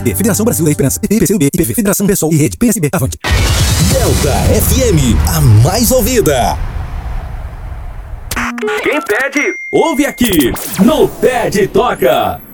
Federação Brasil da Esperança. PCdoB, IPV, Federação Pessoal e Rede PSB. Avante. Delta FM, a mais ouvida. Quem pede, ouve aqui. No Pede Toca.